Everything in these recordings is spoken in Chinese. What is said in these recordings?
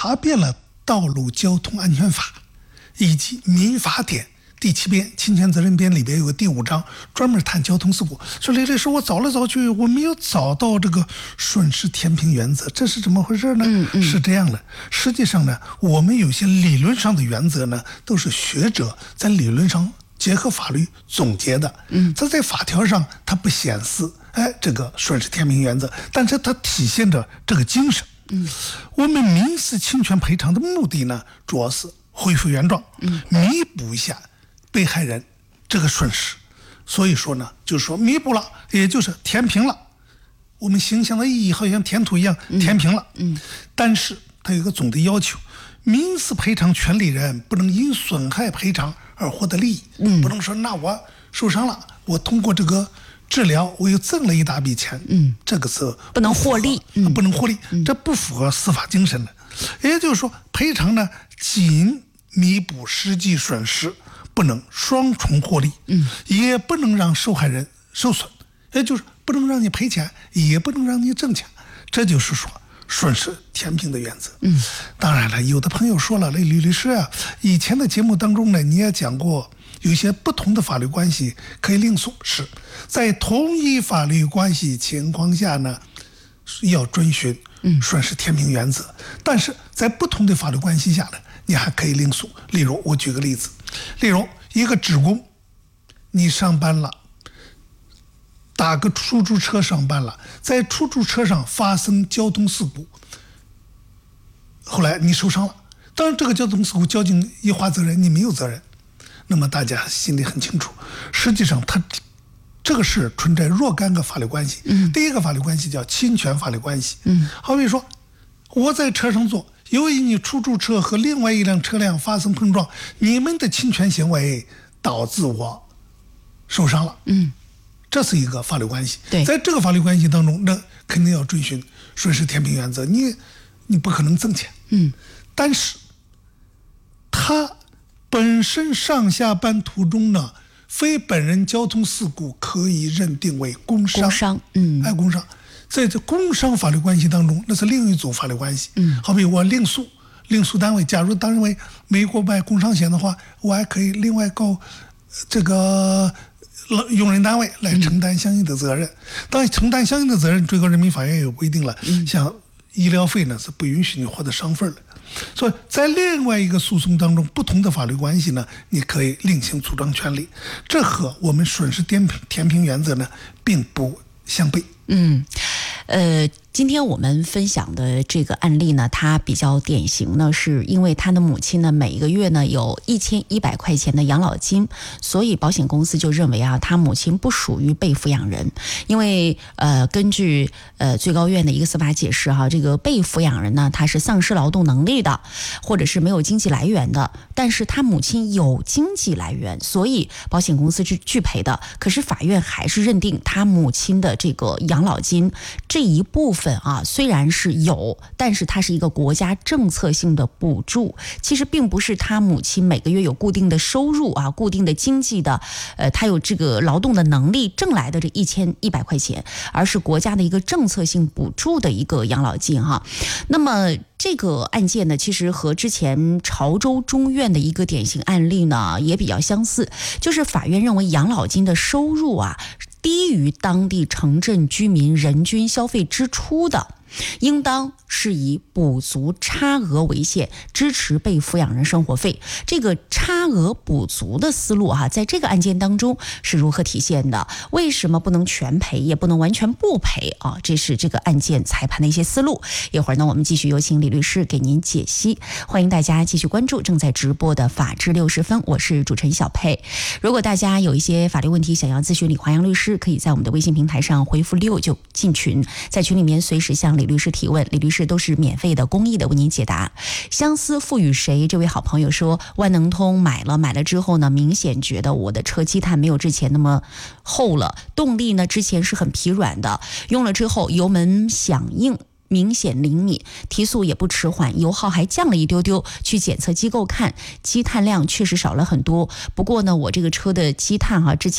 查遍了道路交通安全法以及民法典第7编侵权责任编里边有个第5章专门谈交通事故，说李律师，我找来找去我没有找到这个顺势填平原则，这是怎么回事呢？是这样的，实际上呢，我们有些理论上的原则呢，都是学者在理论上结合法律总结的，这在法条上它不显示这个顺势填平原则，但是它体现着这个精神。我们民事侵权赔偿的目的呢，主要是恢复原状，弥补一下被害人这个损失。所以说呢，就是说弥补了，也就是填平了。我们形象的意义好像填土一样，填平了。但是它有一个总的要求，民事赔偿权利人不能因损害赔偿而获得利益，不能说那我受伤了，我通过这个治疗我又挣了一大笔钱，这个是不能获利， 不能获利，这不符合司法精神的。也就是说，赔偿呢仅弥补实际损失，不能双重获利，也不能让受害人受损，也就是不能让你赔钱，也不能让你挣钱，这就是说顺势填平的原则。当然了，有的朋友说了，李律师啊，以前的节目当中呢，你也讲过，有一些不同的法律关系可以另诉，是在同一法律关系情况下呢，要遵循顺势填平原则，但是在不同的法律关系下呢，你还可以另诉。例如，我举个例子，例如一个职工，你上班了，打个出租车上班了，在出租车上发生交通事故，后来你受伤了，当然这个交通事故交警一划责任，你没有责任。那么大家心里很清楚，实际上它这个是存在若干个法律关系。第一个法律关系叫侵权法律关系。好比说我在车上坐，由于你出租车和另外一辆车辆发生碰撞，你们的侵权行为导致我受伤了，这是一个法律关系。在这个法律关系当中，那肯定要遵循顺势填平原则，你不可能挣钱。但是他本身上下班途中呢，非本人交通事故可以认定为工伤。工伤，在这工伤法律关系当中，那是另一种法律关系。好比我另诉单位，假如单位没给我买工伤险的话，我还可以另外告这个用人单位来承担相应的责任。当然，承担相应的责任，最高人民法院也有规定了，像医疗费呢是不允许你获得伤份的。所以在另外一个诉讼当中，不同的法律关系呢，你可以另行主张权利，这和我们顺势填平原则呢并不相悖。 今天我们分享的这个案例呢，它比较典型呢，是因为他的母亲呢每一个月呢有1100块钱的养老金，所以保险公司就认为啊，他母亲不属于被抚养人。因为根据最高院的一个司法解释哈，这个被抚养人呢，他是丧失劳动能力的，或者是没有经济来源的，但是他母亲有经济来源，所以保险公司是拒赔的。可是法院还是认定他母亲的这个养老金这一部分虽然是有，但是它是一个国家政策性的补助，其实并不是他母亲每个月有固定的收入固定的经济的他有这个劳动的能力挣来的这1100块钱，而是国家的一个政策性补助的一个养老金那么这个案件呢，其实和之前潮州中院的一个典型案例呢也比较相似，就是法院认为养老金的收入低于当地城镇居民人均消费支出的，应当是以补足差额为限，支持被抚养人生活费。这个差额补足的思路在这个案件当中是如何体现的？为什么不能全赔，也不能完全不赔这是这个案件裁判的一些思路。一会儿呢，我们继续有请李律师给您解析。欢迎大家继续关注正在直播的法治60分，我是主持人小佩。如果大家有一些法律问题想要咨询李华阳律师，可以在我们的微信平台上回复6就进群，在群里面随时向李律师提问，李律师都是免费的、公益的为您解答。相思赋予谁这位好朋友说，万能通买了之后呢，明显觉得我的车积碳没有之前那么厚了，动力呢之前是很疲软的，用了之后油门响应明显灵敏，提速也不迟缓，油耗还降了一丢丢。去检测机构看，积碳量确实少了很多。不过呢，我这个车的积碳之前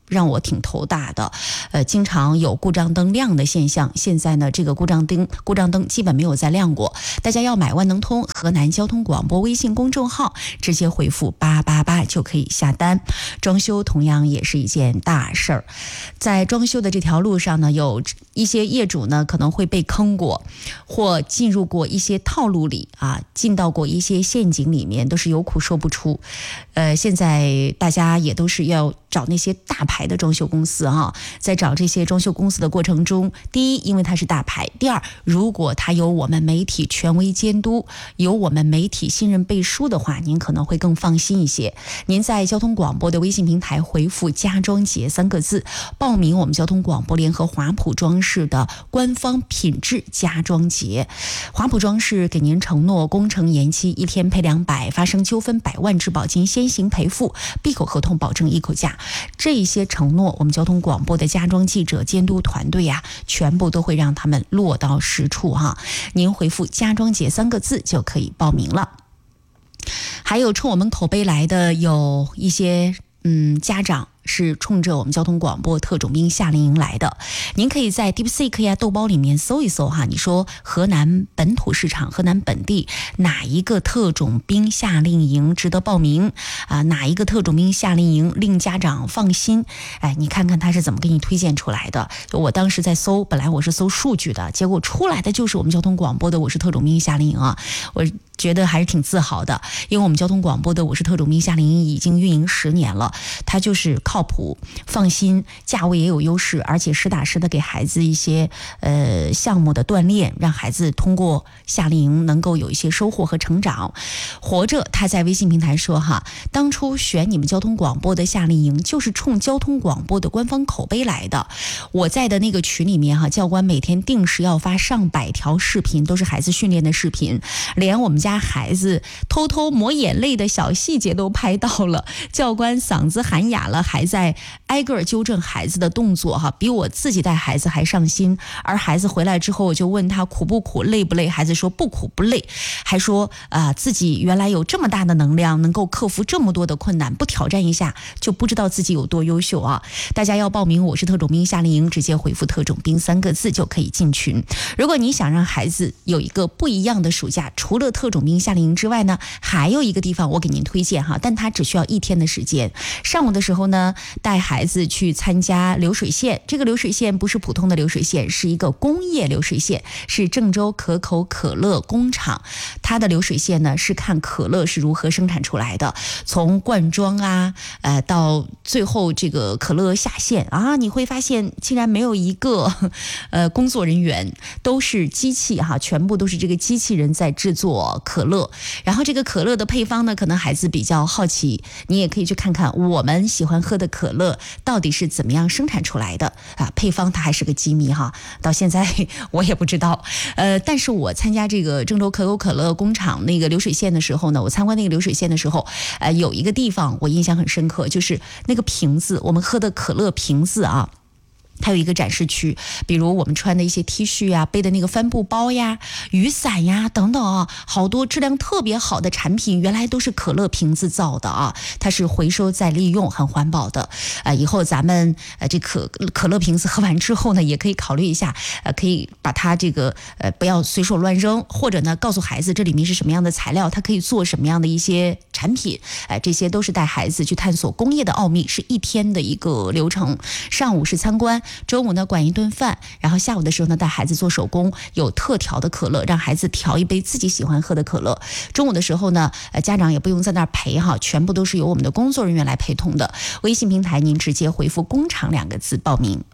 让我挺头大的，经常有故障灯亮的现象。现在呢，这个故障灯基本没有再亮过。大家要买万能通河南交通广播微信公众号，直接回复888就可以下单。装修同样也是一件大事儿，在装修的这条路上呢，有一些业主呢可能会被坑过，或进入过一些套路里啊，进到过一些陷阱里面，都是有苦说不出。现在大家也都是要找那些大牌的装修公司哈，在找这些装修公司的过程中，第一，因为它是大牌；第二，如果它有我们媒体权威监督，有我们媒体信任背书的话，您可能会更放心一些。您在交通广播的微信平台回复“家装节”3个字，报名我们交通广播联合华普装饰的官方品质家装节。华普装饰给您承诺工程延期1天赔200，发生纠纷100万质保金先行赔付，闭口合同保证一口价。这些承诺，我们交通广播的家装记者监督团队呀，全部都会让他们落到实处哈。您回复“家装节”3个字就可以报名了。还有冲我们口碑来的有一些家长是冲着我们交通广播特种兵夏令营来的。您可以在 DeepSeek 呀豆包里面搜一搜哈，你说河南本土市场，河南本地哪一个特种兵夏令营值得报名啊？哪一个特种兵夏令营令家长放心？哎，你看看他是怎么给你推荐出来的。我当时在搜，本来我是搜数据的，结果出来的就是我们交通广播的我是特种兵夏令营啊。我觉得还是挺自豪的，因为我们交通广播的我是特种兵夏令营已经运营10年了，它就是靠谱、放心，价位也有优势，而且实打实的给孩子一些项目的锻炼，让孩子通过夏令营能够有一些收获和成长。活着他在微信平台说哈，当初选你们交通广播的夏令营就是冲交通广播的官方口碑来的。我在的那个群里面哈，教官每天定时要发上百条视频，都是孩子训练的视频，连我们家孩子偷偷抹眼泪的小细节都拍到了。教官嗓子喊哑了，还在挨个纠正孩子的动作哈，比我自己带孩子还上心。而孩子回来之后，我就问他苦不苦、累不累，孩子说不苦不累，还说自己原来有这么大的能量，能够克服这么多的困难，不挑战一下就不知道自己有多优秀啊！大家要报名我是特种兵夏令营，直接回复特种兵3个字就可以进群。如果你想让孩子有一个不一样的暑假，除了特种兵夏令营之外呢，还有一个地方我给您推荐哈，但它只需要1天的时间。上午的时候呢，带孩子去参加流水线，这个流水线不是普通的流水线，是一个工业流水线，是郑州可口可乐工厂。它的流水线呢，是看可乐是如何生产出来的，从灌装到最后这个可乐下线啊，你会发现竟然没有一个工作人员，都是机器哈，全部都是这个机器人在制作可乐。然后这个可乐的配方呢，可能孩子比较好奇，你也可以去看看我们喜欢喝的可乐到底是怎么样生产出来的啊？配方它还是个机密哈，到现在我也不知道。但是我参加这个郑州可口可乐工厂那个流水线的时候呢，我参观那个流水线的时候，有一个地方我印象很深刻，就是那个瓶子，我们喝的可乐瓶子啊。它有一个展示区，比如我们穿的一些 T 恤呀、背的那个帆布包呀、雨伞呀等等啊，好多质量特别好的产品，原来都是可乐瓶子造的啊，它是回收再利用，很环保的。以后咱们这可乐瓶子喝完之后呢，也可以考虑一下，可以把它这个不要随手乱扔，或者呢告诉孩子这里面是什么样的材料，它可以做什么样的一些产品。这些都是带孩子去探索工业的奥秘，是1天的一个流程。上午是参观。中午呢管一顿饭，然后下午的时候呢带孩子做手工，有特调的可乐，让孩子调一杯自己喜欢喝的可乐。中午的时候呢，家长也不用在那儿陪哈，全部都是由我们的工作人员来陪同的。微信平台您直接回复“工厂2个字报名。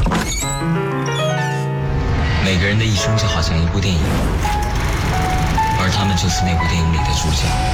每个人的一生就好像一部电影，而他们就是那部电影里的主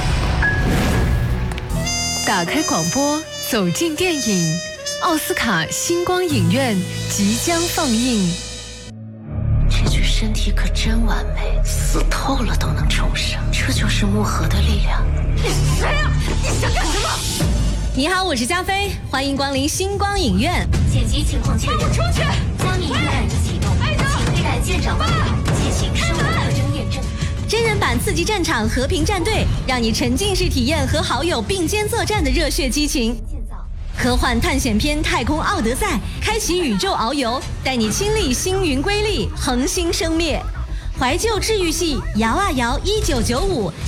角。 打开广播，走进电影。奥斯卡星光影院即将放映。 这具身体可真完美，死透了都能重生，这就是木盒的力量。你是谁啊？你想干什么？ 你好，我是加菲，欢迎光临星光影院。 紧急情况确认， 出去！ 加密预案已启动，请佩戴舰长外表，进行生物特征验证。 真人版刺激战场和平战队，让你沉浸式体验和好友并肩作战的热血激情。 科幻探险片《太空奥德赛》，开启宇宙遨游，带你亲历星云瑰丽，恒星生灭。怀旧治愈系《摇啊摇1995》，